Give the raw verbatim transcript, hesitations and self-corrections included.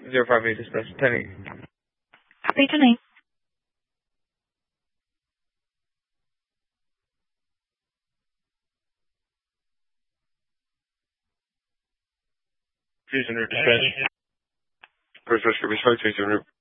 zero five eight dispatch. ten eight. Copy, ten eight. Fusion dispatch. First rescue, respect to